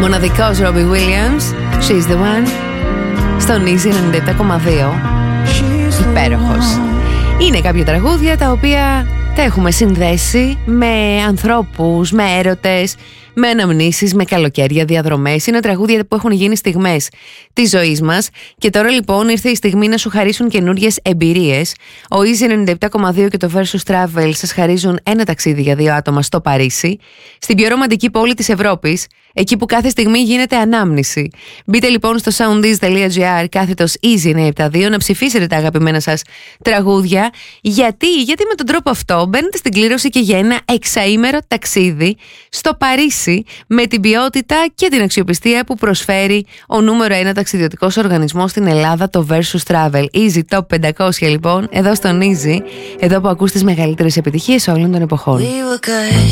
Μοναδικός Robbie Williams, She's the One, στον Easy 97,2. Υπέροχος. Είναι κάποια τραγούδια τα οποία τα έχουμε συνδέσει με ανθρώπους, με έρωτες, με αναμνήσεις, με καλοκαίρια, διαδρομές. Είναι τραγούδια που έχουν γίνει στιγμές της ζωής μας. Και τώρα λοιπόν ήρθε η στιγμή να σου χαρίσουν καινούριες εμπειρίες. Ο Easy 97,2 και το Versus Travel σας χαρίζουν ένα ταξίδι για 2 άτομα στο Παρίσι, στην πιο ρομαντική πόλη της Ευρώπης, εκεί που κάθε στιγμή γίνεται ανάμνηση. Μπείτε λοιπόν στο soundease.gr /Easy 972 να ψηφίσετε τα αγαπημένα σας τραγούδια. Γιατί με τον τρόπο αυτό μπαίνετε στην κλήρωση και για ένα εξαήμερο ταξίδι στο Παρίσι, με την ποιότητα και την αξιοπιστία που προσφέρει ο νούμερο 1 ταξιδιωτικός οργανισμός στην Ελλάδα, το Versus Travel. Easy Top 500 λοιπόν, εδώ στον Easy, εδώ που ακούς τις μεγαλύτερες επιτυχίες όλων των εποχών.